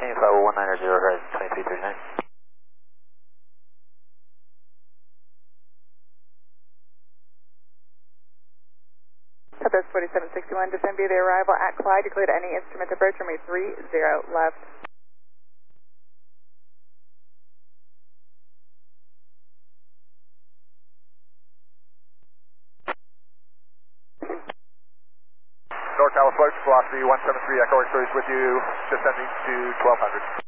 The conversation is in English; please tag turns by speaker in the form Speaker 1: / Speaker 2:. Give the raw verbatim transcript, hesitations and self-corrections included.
Speaker 1: Miami five one nine zero, horizon twenty-three thirty-nine.
Speaker 2: Southwest forty-seven sixty-one, descend via the arrival at Clyde, declared any instrument approach, runway three zero left.
Speaker 3: NorCal approach, velocity one seven three, Echo X-rays with you, descending to twelve hundred.